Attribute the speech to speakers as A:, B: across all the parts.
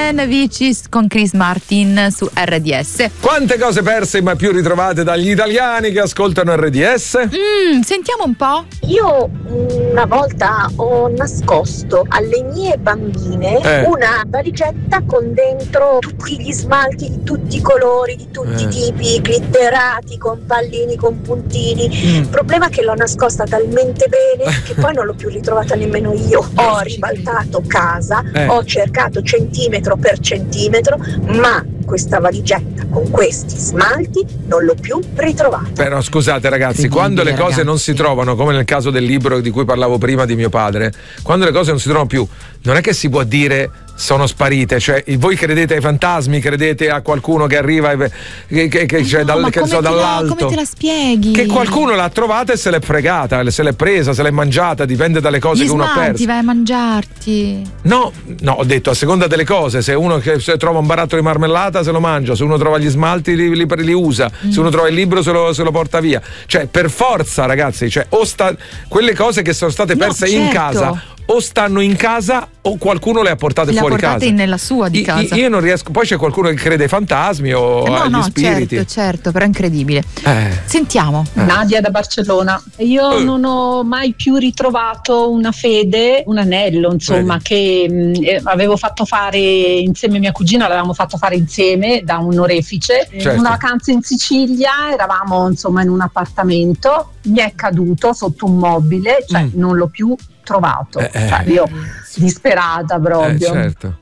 A: Seven Witches con Chris Martin su RDS.
B: Quante cose perse ma più ritrovate dagli italiani che ascoltano RDS?
A: Sentiamo un po'.
C: Io una volta ho nascosto alle mie bambine una valigetta con dentro tutti gli smalti di tutti i colori, di tutti i tipi, glitterati, con pallini, con puntini. Il problema è che l'ho nascosta talmente bene che poi non l'ho più ritrovata nemmeno io. Ho ribaltato casa, ho cercato centimetro per centimetro, ma questa valigetta con questi smalti non l'ho più ritrovata.
B: Però scusate ragazzi, quando le cose non si trovano, come nel caso del libro di cui parlavo prima di mio padre, quando le cose non si trovano più, non è che si può dire sono sparite, cioè voi credete ai fantasmi, credete a qualcuno che arriva cioè, dall'alto.
A: Come te la spieghi?
B: Che qualcuno l'ha trovata e se l'è fregata, se l'è presa, se l'è mangiata, dipende dalle cose che uno ha perso.
A: Vai a mangiarti.
B: No, ho detto a seconda delle cose. Se uno se trova un barattolo di marmellata se lo mangia, se uno trova gli smalti li usa, se uno trova il libro se lo porta via. Cioè per forza ragazzi, cioè quelle cose che sono state perse in casa o stanno in casa o qualcuno le ha portate fuori casa. Le ha portate
A: nella sua di casa.
B: Io non riesco. Poi c'è qualcuno che crede ai fantasmi o agli spiriti.
A: Certo, però è incredibile. Sentiamo.
D: Nadia da Barcellona. Io non ho mai più ritrovato una fede, un anello, insomma, che avevo fatto fare insieme a mia cugina, l'avevamo fatto fare insieme da un orefice.
B: Certo.
D: Una vacanza in Sicilia, eravamo insomma in un appartamento, mi è caduto sotto un mobile, cioè non l'ho più trovato, cioè, io disperata proprio.
B: Certo.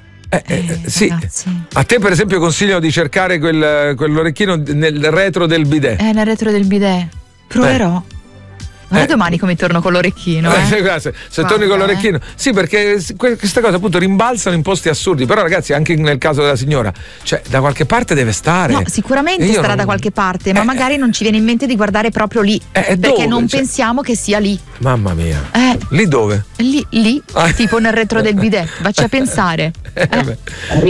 B: Sì. A te per esempio consiglio di cercare quell'orecchino nel retro del bidet.
A: Nel retro del bidet. Proverò. Guarda domani come torno con l'orecchino.
B: Se torni con l'orecchino. Sì, perché queste cose appunto rimbalzano in posti assurdi. Però ragazzi, anche nel caso della signora, cioè da qualche parte deve stare.
A: No, sicuramente starà da qualche parte, ma magari non ci viene in mente di guardare proprio lì. Perché
B: dove?
A: Non pensiamo che sia lì.
B: Mamma mia. Lì dove?
A: Lì, tipo nel retro del bidet. Vacci a pensare.